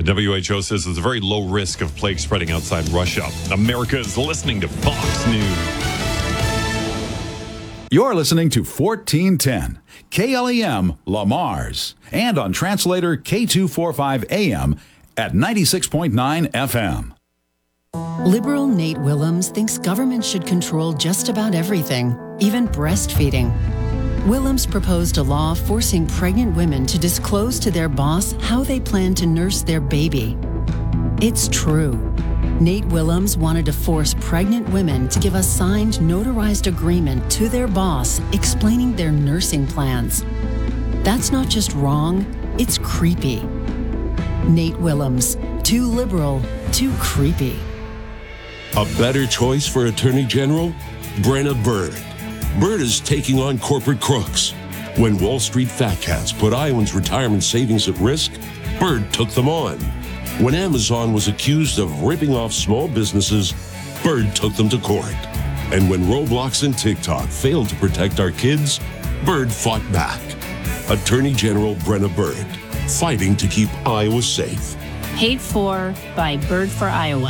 WHO says there's a very low risk of plague spreading outside Russia. America is listening to Fox News. You're listening to 1410 KLEM La Mars and on translator K245 AM at 96.9 FM. Liberal Nate Willems thinks government should control just about everything, even breastfeeding. Willems proposed a law forcing pregnant women to disclose to their boss how they plan to nurse their baby. It's true. Nate Willems wanted to force pregnant women to give a signed, notarized agreement to their boss explaining their nursing plans. That's not just wrong, it's creepy. Nate Willems, too liberal, too creepy. A better choice for Attorney General? Brenna Bird. Bird is taking on corporate crooks. When Wall Street fat cats put Iowans' retirement savings at risk, Bird took them on. When Amazon was accused of ripping off small businesses, Bird took them to court. And when Roblox and TikTok failed to protect our kids, Bird fought back. Attorney General Brenna Bird, fighting to keep Iowa safe. Paid for by Bird for Iowa.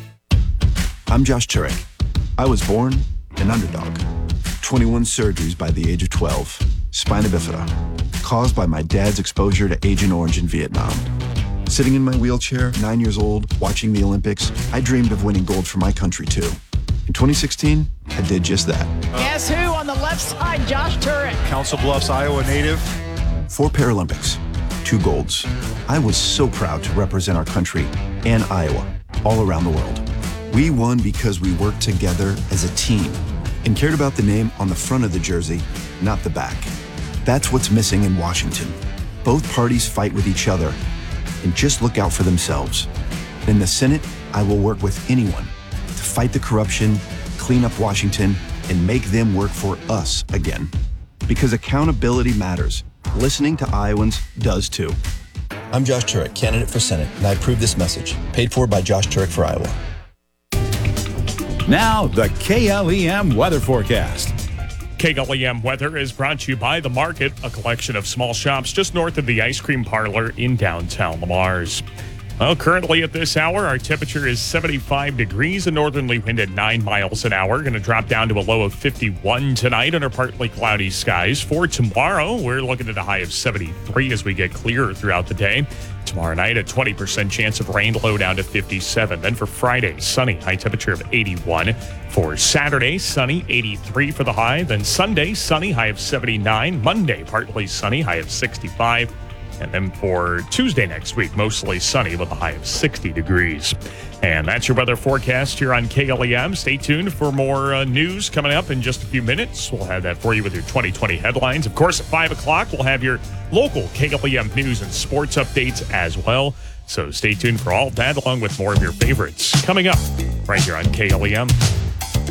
I'm Josh Turek. I was born an underdog. 21 surgeries by the age of 12. Spina bifida, caused by my dad's exposure to Agent Orange in Vietnam. Sitting in my wheelchair, 9 years old, watching the Olympics, I dreamed of winning gold for my country too. In 2016, I did just that. Guess who on the left side? Josh Turek. Council Bluffs, Iowa native. 4 Paralympics, 2 golds. I was so proud to represent our country and Iowa all around the world. We won because we worked together as a team and cared about the name on the front of the jersey, not the back. That's what's missing in Washington. Both parties fight with each other and just look out for themselves. In the Senate, I will work with anyone to fight the corruption, clean up Washington, and make them work for us again. Because accountability matters. Listening to Iowans does too. I'm Josh Turek, candidate for Senate, and I approve this message. Paid for by Josh Turek for Iowa. Now, the KLEM weather forecast. KLEM weather is brought to you by The Market, a collection of small shops just north of the ice cream parlor in downtown Le Mars. Well, currently at this hour, our temperature is 75 degrees, a northerly wind at 9 miles an hour. Going to drop down to a low of 51 tonight under partly cloudy skies. For tomorrow, we're looking at a high of 73 as we get clearer throughout the day. Tomorrow night, a 20% chance of rain, low down to 57. Then for Friday, sunny, high temperature of 81. For Saturday, sunny, 83 for the high. Then Sunday, sunny, high of 79. Monday, partly sunny, high of 65. And then for Tuesday next week, mostly sunny with a high of 60 degrees. And that's your weather forecast here on KLEM. Stay tuned for more news coming up in just a few minutes. We'll have that for you with your 2020 headlines. Of course, at 5 o'clock, we'll have your local KLEM news and sports updates as well. So stay tuned for all that, along with more of your favorites coming up right here on KLEM.